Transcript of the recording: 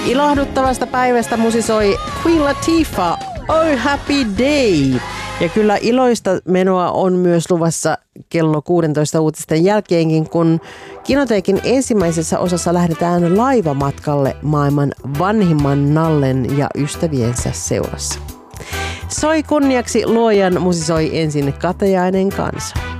Ilahduttavasta päivästä musisoi Queen Latifah, Oh Happy Day. Ja kyllä iloista menoa on myös luvassa kello 16 uutisten jälkeenkin, kun Kinoteikin ensimmäisessä osassa lähdetään laivamatkalle maailman vanhimman nallen ja ystäviensä seurassa. Soi kunniaksi luojan, musisoi ensin Katajainen kanssa.